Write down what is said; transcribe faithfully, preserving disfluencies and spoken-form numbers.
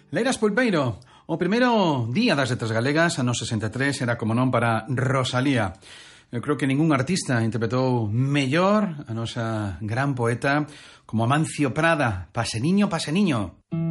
Leiras Pulpeiro, o primeiro día das letras galegas, ano sesenta e tres, era como non para Rosalía. Eu creo que ningún artista interpretou mellor a nosa gran poeta como Amancio Prada, Paseniño, Paseniño.